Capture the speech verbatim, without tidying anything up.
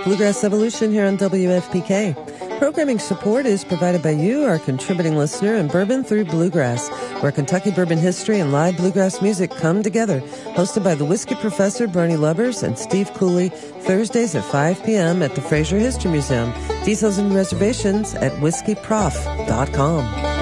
Bluegrass Evolution here on W F P K. Programming support is provided by you, our contributing listener, and Bourbon Through Bluegrass, where Kentucky bourbon history and live bluegrass music come together. Hosted by the Whiskey Professor Bernie Lubbers and Steve Cooley, Thursdays at five p.m. at the Fraser History Museum. Details and reservations at whiskey prof dot com.